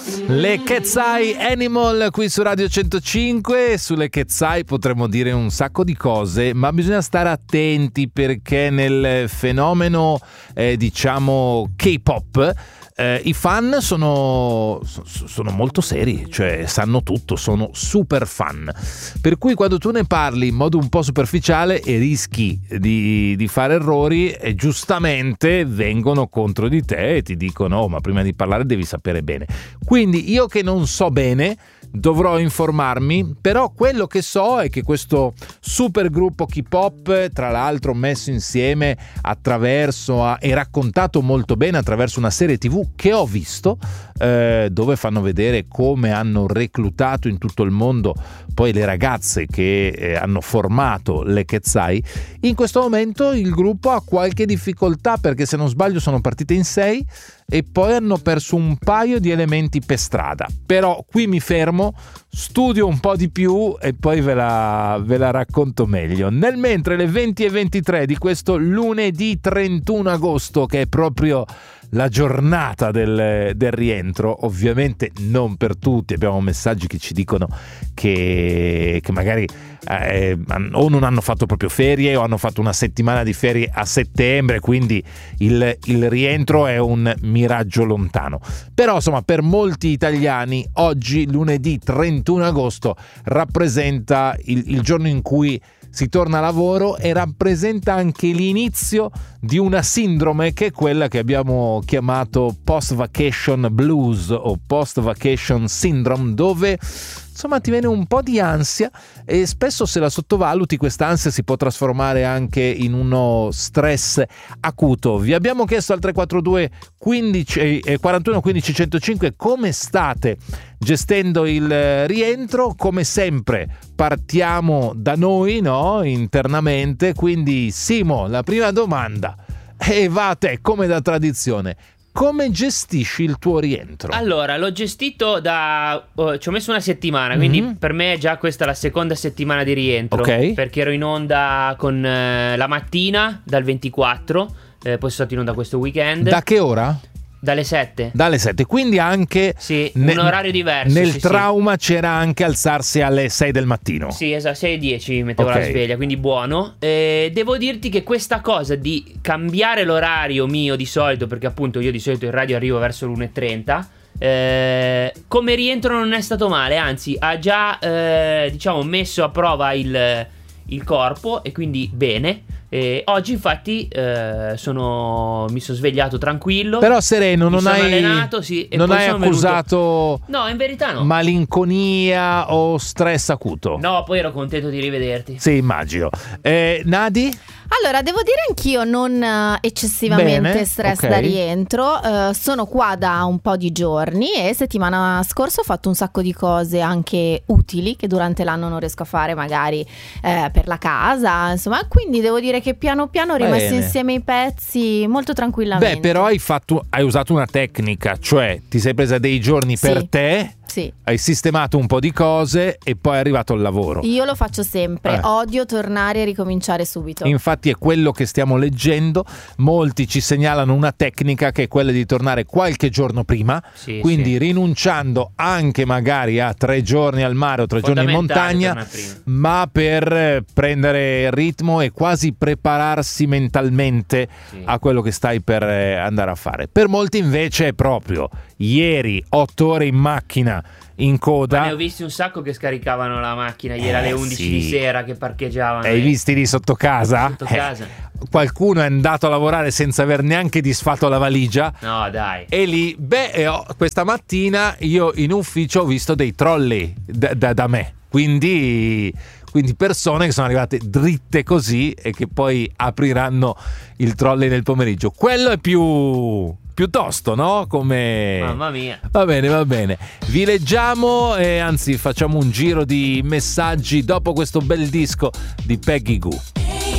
Le Cat's Eye Animal qui su Radio 105. Sulle Cat's Eye potremmo dire un sacco di cose, ma bisogna stare attenti perché nel fenomeno diciamo K-pop i fan sono molto seri, cioè sanno tutto, sono super fan, per cui quando tu ne parli in modo un po' superficiale e rischi di fare errori, e giustamente vengono contro di te e ti dicono oh, ma prima di parlare devi sapere bene. Quindi io che non so bene dovrò informarmi, però quello che so è che questo super gruppo K-pop, tra l'altro messo insieme attraverso e raccontato molto bene attraverso una serie TV che ho visto, dove fanno vedere come hanno reclutato in tutto il mondo poi le ragazze che hanno formato le Cat's Eye. In questo momento il gruppo ha qualche difficoltà perché, se non sbaglio, sono partite in 6 e poi hanno perso un paio di elementi per strada. Però qui mi fermo, studio un po' di più e poi ve la racconto meglio. Nel mentre le 20:23 di questo lunedì 31 agosto, che è proprio la giornata del rientro, ovviamente non per tutti, abbiamo messaggi che ci dicono che magari o non hanno fatto proprio ferie o hanno fatto una settimana di ferie a settembre, quindi il rientro è un miraggio lontano. Però insomma, per molti italiani oggi, lunedì 31 agosto, rappresenta il giorno in cui si torna a lavoro e rappresenta anche l'inizio di una sindrome che è quella che abbiamo chiamato post-vacation blues o post-vacation syndrome, dove insomma ti viene un po' di ansia e spesso, se la sottovaluti, questa ansia si può trasformare anche in uno stress acuto. Vi abbiamo chiesto al 342 41 15 105 come state gestendo il rientro. Come sempre partiamo da noi, no? Internamente, quindi Simo, la prima domanda e va a te come da tradizione. Come gestisci il tuo rientro? Allora, l'ho gestito ci ho messo una settimana, quindi per me già questa è la seconda settimana di rientro. Ok. Perché ero in onda con la mattina dal 24, poi sono stato in onda questo weekend. Da che ora? Dalle 7. Dalle 7, quindi anche sì, un orario diverso. Nel sì, trauma c'era anche alzarsi alle 6 del mattino. Sì, esatto, 6:10 mettevo la sveglia, quindi buono. Devo dirti che questa cosa di cambiare l'orario mio di solito, perché appunto io di solito in radio arrivo verso l'1:30, come rientro non è stato male, anzi ha già diciamo messo a prova il corpo, e quindi bene. Oggi infatti mi sono svegliato tranquillo, però sereno, non hai allenato, sì, e non poi hai accusato no, in verità no, malinconia o stress acuto. No, poi ero contento di rivederti. Sì, immagino. Nadi? Allora, devo dire anch'io non eccessivamente Bene, stress ok. da rientro. Sono qua da un po' di giorni e settimana scorsa ho fatto un sacco di cose anche utili che durante l'anno non riesco a fare, magari per la casa, insomma. Quindi devo dire che piano piano ho rimesso Bene. insieme i pezzi molto tranquillamente. Beh, però hai usato una tecnica, cioè ti sei presa dei giorni Sì. per te. Sì. Hai sistemato un po' di cose e poi è arrivato il lavoro. Io lo faccio sempre, odio tornare e ricominciare subito. Infatti è quello che stiamo leggendo. Molti ci segnalano una tecnica che è quella di tornare qualche giorno prima, Sì, quindi sì. rinunciando anche magari a 3 giorni al mare o 3 giorni in montagna, tornare prima. ma per prendere il ritmo e quasi prepararsi mentalmente a quello che stai per andare a fare. Per molti invece è proprio ieri 8 ore in macchina in coda. Ma ne ho visti un sacco che scaricavano la macchina ieri alle 11 sì. di sera, che parcheggiavano. Hai visti lì sotto casa? Sotto casa. Qualcuno è andato a lavorare senza aver neanche disfatto la valigia. No, dai. E lì, questa mattina io in ufficio ho visto dei trolley da me. Quindi persone che sono arrivate dritte così e che poi apriranno il trolley nel pomeriggio. Quello è piuttosto, no? Come... Mamma mia. Va bene. Vi leggiamo e anzi facciamo un giro di messaggi dopo questo bel disco di Peggy Gou.